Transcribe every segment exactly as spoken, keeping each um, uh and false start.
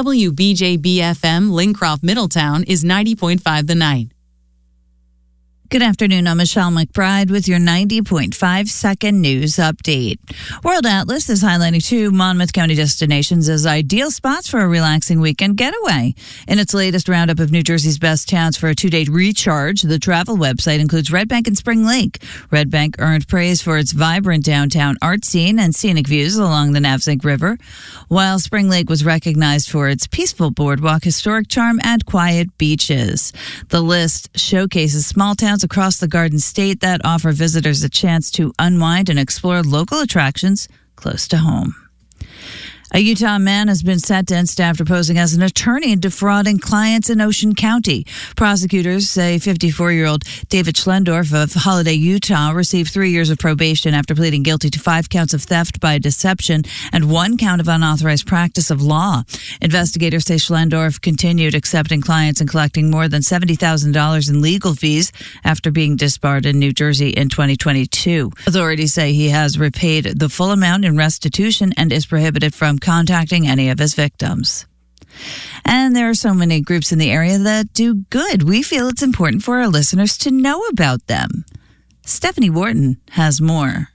W B J B F M Lincroft Middletown is ninety point five The Night. Good afternoon, I'm Michelle McBride with your ninety point five second news update. World Atlas is highlighting two Monmouth County destinations as ideal spots for a relaxing weekend getaway. In its latest roundup of New Jersey's best towns for a two-day recharge, the travel website includes Red Bank and Spring Lake. Red Bank earned praise for its vibrant downtown art scene and scenic views along the Navesink River, while Spring Lake was recognized for its peaceful boardwalk, historic charm, and quiet beaches. The list showcases small towns across the Garden State that offer visitors a chance to unwind and explore local attractions close to home. A Utah man has been sentenced after posing as an attorney and defrauding clients in Ocean County. Prosecutors say fifty-four-year-old David Schlendorf of Holiday, Utah, received three years of probation after pleading guilty to five counts of theft by deception and one count of unauthorized practice of law. Investigators say Schlendorf continued accepting clients and collecting more than seventy thousand dollars in legal fees after being disbarred in New Jersey in twenty twenty-two. Authorities say he has repaid the full amount in restitution and is prohibited from contacting any of his victims. And there are so many groups in the area that do good. We feel it's important for our listeners to know about them. Stephanie Wharton has more.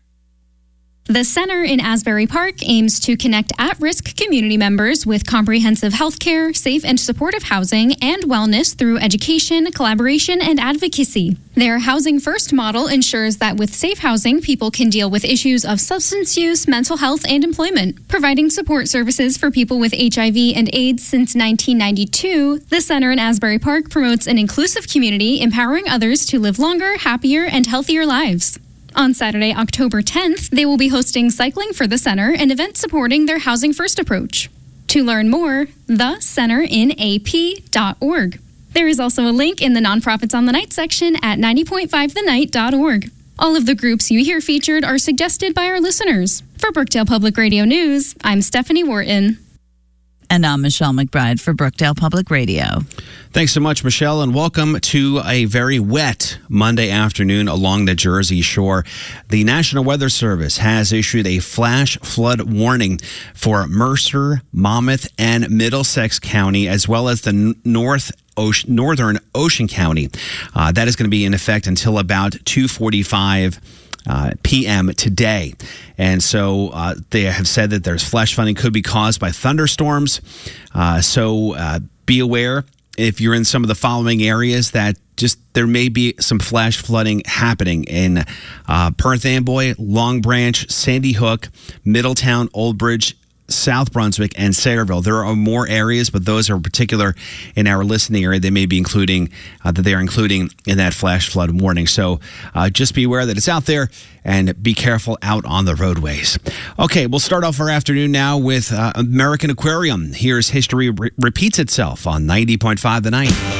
The center in Asbury Park aims to connect at-risk community members with comprehensive health care, safe and supportive housing, and wellness through education, collaboration, and advocacy. Their Housing First model ensures that with safe housing, people can deal with issues of substance use, mental health, and employment. Providing support services for people with H I V and AIDS since nineteen ninety-two, the center in Asbury Park promotes an inclusive community, empowering others to live longer, happier, and healthier lives. On Saturday, October tenth, they will be hosting Cycling for the Center, an event supporting their Housing First approach. To learn more, the center in a p dot org. There is also a link in the Nonprofits on the Night section at ninety point five the night dot org. All of the groups you hear featured are suggested by our listeners. For Brookdale Public Radio News, I'm Stephanie Wharton. And I'm Michelle McBride for Brookdale Public Radio. Thanks so much, Michelle, and welcome to a very wet Monday afternoon along the Jersey Shore. The National Weather Service has issued a flash flood warning for Mercer, Monmouth, and Middlesex County, as well as the n- North Ocean, Northern Ocean County. Uh, that is going to be in effect until about two forty-five Uh, p m today. And so uh, they have said that there's flash flooding could be caused by thunderstorms. Uh, so uh, be aware if you're in some of the following areas that just there may be some flash flooding happening in uh, Perth Amboy, Long Branch, Sandy Hook, Middletown, Old Bridge, South Brunswick, and Sayreville. There are more areas, but those are particular in our listening area. They may be including, uh, that they are including in that flash flood warning. So uh, just be aware that it's out there and be careful out on the roadways. Okay, we'll start off our afternoon now with uh, American Aquarium. Here's History Re- Repeats Itself on ninety point five The Night.